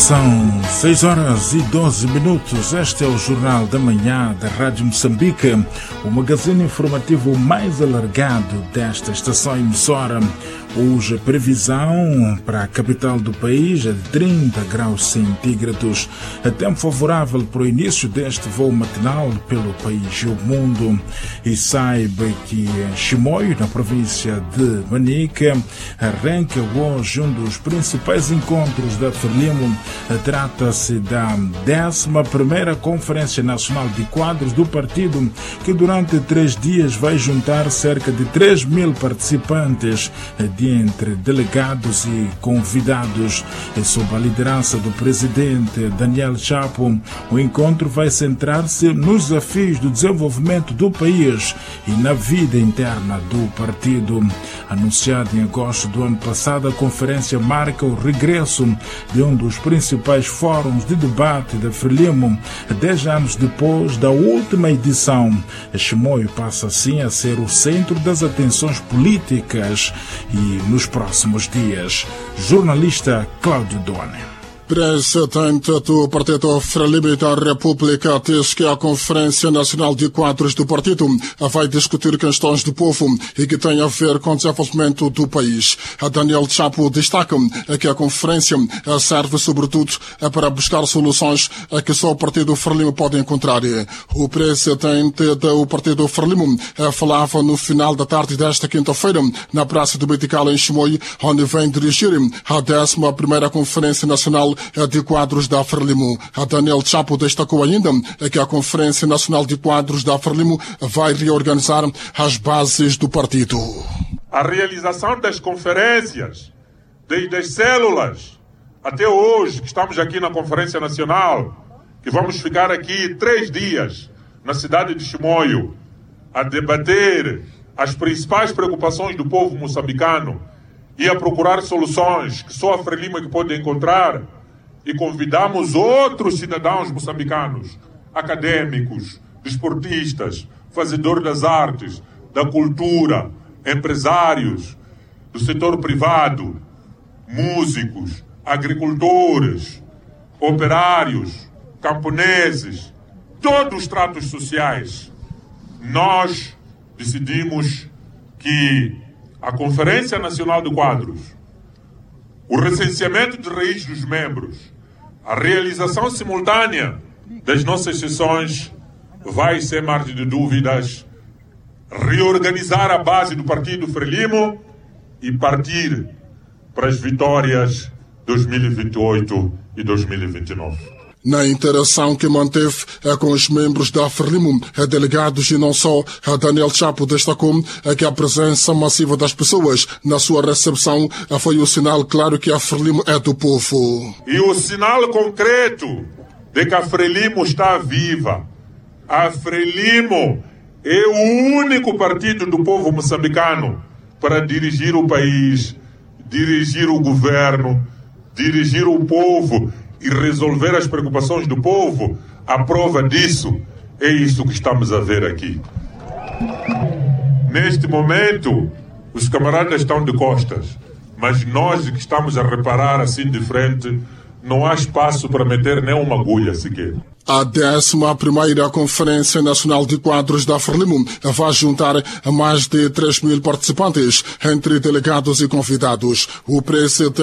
São 6h12. Este é o Jornal da Manhã da Rádio Moçambique, o magazine informativo mais alargado desta estação emissora. Hoje a previsão para a capital do país é de 30 graus centígrados. É tempo favorável para o início deste voo matinal pelo país e o mundo. E saiba que em Chimoio, na província de Manica, arranca hoje um dos principais encontros da Frelimo. Trata-se da 11ª Conferência Nacional de Quadros do partido, que durante 3 dias vai juntar cerca de 3.000 participantes, entre delegados e convidados. E sob a liderança do presidente Daniel Chapo, o encontro vai centrar-se nos desafios do desenvolvimento do país e na vida interna do partido. Anunciada em agosto do ano passado, a conferência marca o regresso de um dos principais fóruns de debate da Frelimo, 10 anos depois da última edição. Chimoio passa assim a ser o centro das atenções políticas e nos próximos dias. Jornalista Cláudio Doni. Presidente do Partido Frelimo da República diz que a Conferência Nacional de Quadros do partido vai discutir questões do povo e que tem a ver com o desenvolvimento do país. Daniel Chapo destaca que a conferência serve sobretudo para buscar soluções que só o Partido Frelimo pode encontrar. O presidente do Partido Frelimo falava no final da tarde desta quinta-feira na Praça do Medical em Chimoio, onde vem dirigir a 11ª Conferência Nacional de Quadros da Frelimo. Daniel Chapo destacou ainda que a Conferência Nacional de Quadros da Frelimo vai reorganizar as bases do partido. A realização das conferências, desde as células até hoje, que estamos aqui na Conferência Nacional, que vamos ficar aqui 3 dias na cidade de Chimoio a debater as principais preocupações do povo moçambicano e a procurar soluções que só a Frelimo é que pode encontrar. E convidamos outros cidadãos moçambicanos, acadêmicos, desportistas, fazedores das artes, da cultura, empresários, do setor privado, músicos, agricultores, operários, camponeses, todos os tratos sociais. Nós decidimos que a Conferência Nacional de Quadros, o recenseamento de raiz dos membros, a realização simultânea das nossas sessões vai, sem margem de dúvidas, reorganizar a base do Partido Frelimo e partir para as vitórias 2028 e 2029. Na interação que manteve com os membros da Frelimo, delegados e não só, Daniel Chapo destacou que a presença massiva das pessoas na sua recepção foi o sinal claro que a Frelimo é do povo. E o sinal concreto de que a Frelimo está viva. A Frelimo é o único partido do povo moçambicano para dirigir o país, dirigir o governo, dirigir o povo e resolver as preocupações do povo. A prova disso é isso que estamos a ver aqui. Neste momento, os camaradas estão de costas, mas nós que estamos a reparar assim de frente, não há espaço para meter nem uma agulha sequer. A 11ª Conferência Nacional de Quadros da Frelimo vai juntar mais de 3.000 participantes, entre delegados e convidados. O presidente